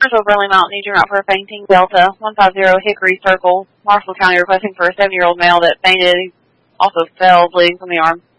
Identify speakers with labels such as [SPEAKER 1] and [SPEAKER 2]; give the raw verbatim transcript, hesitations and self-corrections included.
[SPEAKER 1] Marshall Burley Mountain, need you out for a fainting. Delta, one five zero Hickory Circle, Marshall County, requesting for a seven-year-old male that fainted. He also fell, bleeding from the arm.